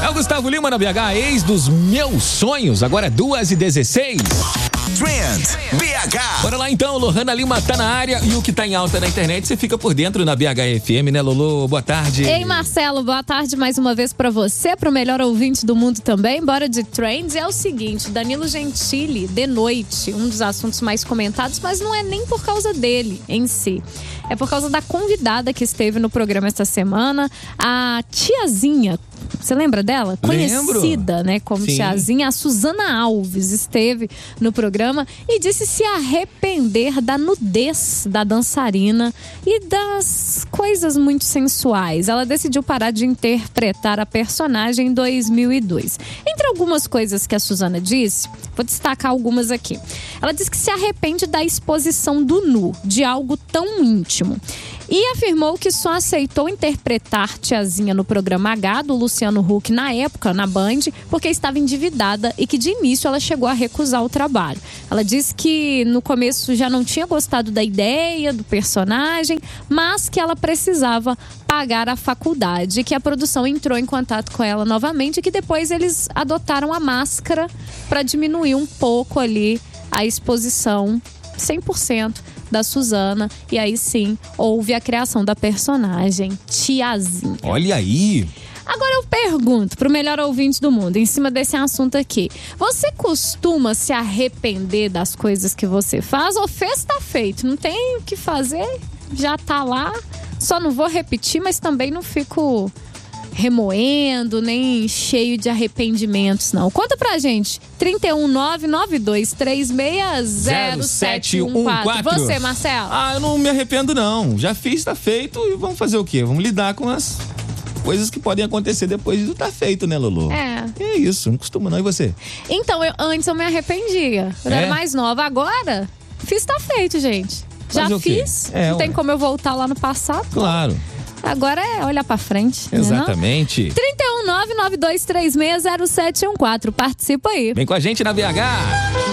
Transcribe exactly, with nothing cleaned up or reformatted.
É o Gustavo Lima na B H, ex dos meus sonhos. Agora é duas e dezesseis. Trend B H. Bora lá então, Lohana Lima tá na área e o que tá em alta na internet você fica por dentro na B H F M, né, Lolo? Boa tarde. Ei, Marcelo, boa tarde mais uma vez pra você, pro melhor ouvinte do mundo também. Bora de Trends. É o seguinte, Danilo Gentili, de noite, um dos assuntos mais comentados, mas não é nem por causa dele em si. É por causa da convidada que esteve no programa esta semana, a tiazinha. Você lembra dela? Lembro. Conhecida, né, como Sim. tiazinha. A Suzana Alves esteve no programa e disse se arrepender da nudez da dançarina e das coisas muito sensuais. Ela decidiu parar de interpretar a personagem em dois mil e dois. Entre algumas coisas que a Suzana disse, vou destacar algumas aqui. Ela disse que se arrepende da exposição do nu, de algo tão íntimo. E afirmou que só aceitou interpretar tiazinha no programa H do Luciano Huck na época, na Band, porque estava endividada e que de início ela chegou a recusar o trabalho. Ela disse que no começo já não tinha gostado da ideia, do personagem, mas que ela precisava pagar a faculdade, que a produção entrou em contato com ela novamente e que depois eles adotaram a máscara para diminuir um pouco ali a exposição cem por cento da Suzana, e aí sim houve a criação da personagem tiazinha. Olha aí. Agora eu pergunto pro melhor ouvinte do mundo, em cima desse assunto aqui, você costuma se arrepender das coisas que você faz ou fez tá feito? Não tem o que fazer, já tá lá, só não vou repetir, mas também não fico remoendo, nem cheio de arrependimentos, não. Conta pra gente, trinta e um, nove nove dois três seis zero sete um quatro. Você, Marcelo? Ah, eu não me arrependo não, já fiz, tá feito e vamos fazer o quê? Vamos lidar com as coisas que podem acontecer depois de tá feito, né, Lolo? É. É isso, não costuma não, e você? Então, eu, antes eu me arrependia, eu É? era mais nova, agora fiz tá feito, gente. Já Fazer o quê? fiz, É, não tem ué. como eu voltar lá no passado. Claro. Agora é olhar pra frente. Exatamente. Né, trinta e um, nove nove dois três seis zero sete um quatro. Participa aí. Vem com a gente na B H.